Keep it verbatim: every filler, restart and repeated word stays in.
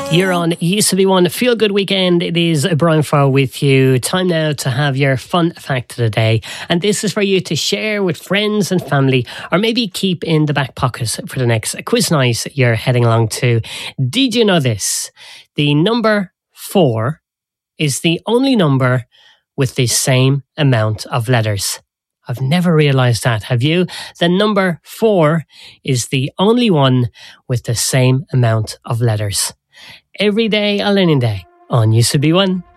You're on Used to Be One Feel Good Weekend. It is Brian Farrell with you. Time now to have your fun fact of the day. And this is for you to share with friends and family, or maybe keep in the back pocket for the next quiz night you're heading along to. Did you know this? The number four is the only number with the same amount of letters. I've never realised that, have you? The number four is the only one with the same amount of letters. Every day, a learning day on Used to Be One.